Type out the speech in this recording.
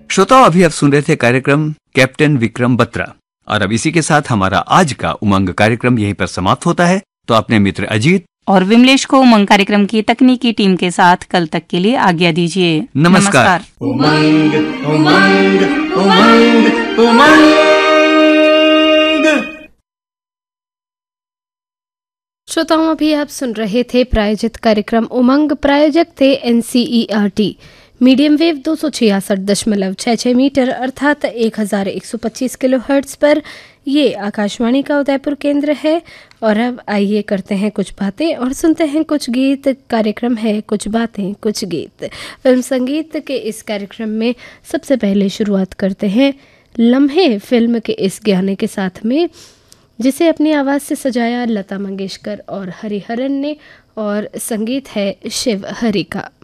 श्रोताओं, अभी आप सुन रहे थे कार्यक्रम कैप्टन विक्रम बत्रा, और अब इसी के साथ हमारा आज का उमंग कार्यक्रम यहीं पर समाप्त होता है। तो अपने मित्र अजीत और विमलेश को उमंग कार्यक्रम की तकनीकी टीम के साथ कल तक के लिए आज्ञा दीजिए। नमस्कार। उमंग उमंग उमंग उमंग। श्रोताओं, अभी आप सुन रहे थे प्रायोजित कार्यक्रम उमंग। प्रायोजक थे NCERT, मीडियम वेव 266.66 मीटर अर्थात 1125 किलोहर्ट्ज पर। ये आकाशवाणी का उदयपुर केंद्र है। और अब आइए करते हैं कुछ बातें और सुनते हैं कुछ गीत। कार्यक्रम है कुछ बातें कुछ गीत। फिल्म संगीत के इस कार्यक्रम में सबसे पहले शुरुआत करते हैं लम्हे फिल्म के इस गाने के साथ में, जिसे अपनी आवाज़ से सजाया लता मंगेशकर और हरिहरन ने, और संगीत है शिव हरि का।